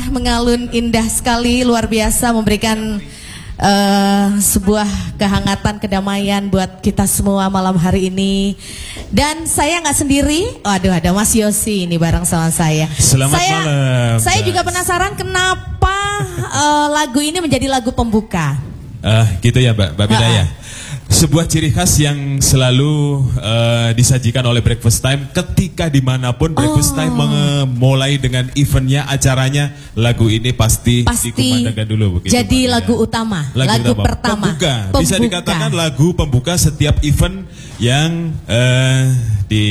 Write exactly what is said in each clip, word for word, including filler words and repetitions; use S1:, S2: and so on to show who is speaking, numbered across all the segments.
S1: mengalun indah sekali, luar biasa, memberikan uh, sebuah kehangatan, kedamaian buat kita semua malam hari ini. Dan saya nggak sendiri, waduh ada Mas Yosi ini bareng sama saya.
S2: Selamat
S1: saya,
S2: malam.
S1: Saya juga penasaran kenapa uh, lagu ini menjadi lagu pembuka.
S2: Uh, gitu ya Mbak, Mbak Bidaya. Sebuah ciri khas yang selalu uh, disajikan oleh Breakfast Time ketika dimanapun Breakfast oh. Time memulai dengan eventnya, acaranya, lagu ini pasti, pasti dikumandangkan dulu. Begitu,
S1: jadi
S2: Mbak,
S1: lagu
S2: ya.
S1: utama,
S2: lagu,
S1: lagu
S2: utama.
S1: pertama.
S2: Pembuka.
S1: Pembuka.
S2: Bisa dikatakan lagu pembuka setiap event yang uh, di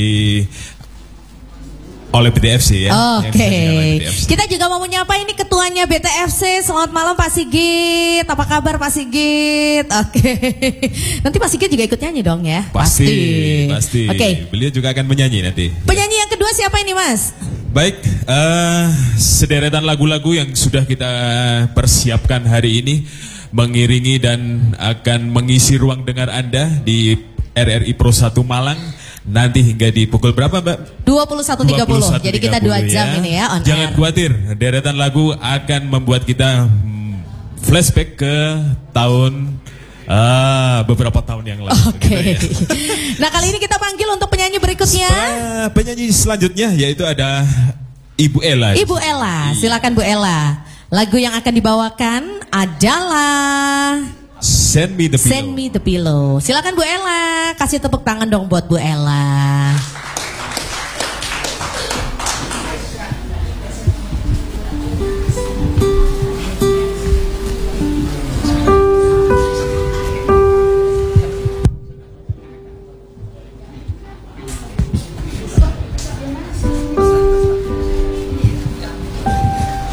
S2: oleh B T F C ya.
S1: Oke. Okay. Kita juga mau menyapa ini ketuanya B T F C. Selamat malam Pak Sigit. Apa kabar Pak Sigit? Oke. Okay. Nanti Pak Sigit juga ikut nyanyi dong ya?
S2: Pasti. Pasti.
S1: Oke. Okay.
S2: Beliau juga akan menyanyi nanti.
S1: Penyanyi yang kedua siapa ini Mas?
S2: Baik, uh, sederetan lagu-lagu yang sudah kita persiapkan hari ini mengiringi dan akan mengisi ruang dengar Anda di R R I Pro satu Malang. Nanti hingga di pukul berapa Mbak?
S1: dua puluh satu tiga puluh. Jadi kita dua jam ya. Ini ya on
S2: Jangan air. Khawatir, deretan lagu akan membuat kita flashback ke tahun uh, beberapa tahun yang lalu.
S1: Oke. Okay.
S2: Gitu ya.
S1: Nah kali ini kita panggil untuk penyanyi berikutnya.
S2: Spa, penyanyi selanjutnya yaitu ada Ibu Ella.
S1: Ibu Ella, silakan Bu Ella. Lagu yang akan dibawakan adalah
S2: Send Me The Pillow.
S1: Send Me The Pillow. Silakan Bu Ella, kasih tepuk tangan dong buat Bu Ella.